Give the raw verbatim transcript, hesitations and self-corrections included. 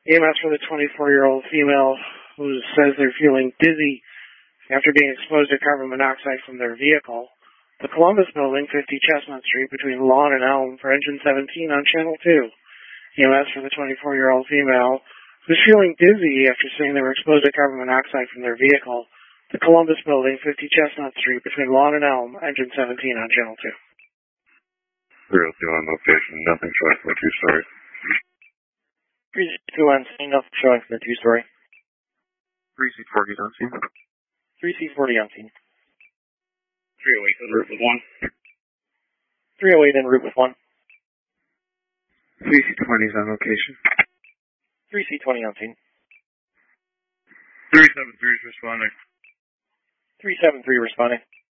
E M S for the twenty-four-year-old female who says they're feeling dizzy after being exposed to carbon monoxide from their vehicle. The Columbus Building, fifty Chestnut Street, between Lawn and Elm, for engine seventeen on Channel two. E M S for the twenty-four-year-old female who's feeling dizzy after saying they were exposed to carbon monoxide from their vehicle. The Columbus Building, fifty Chestnut Street, between Lawn and Elm, engine seventeen on Channel two. three oh two on location, nothing showing for a two-story. three oh two on scene, nothing showing for the two-story. three C forty on scene. three C forty on scene. three oh eight en route with one. three oh eight en route with one. three C twenty is on location. three C twenty on scene. three seven three is responding. three seven three responding.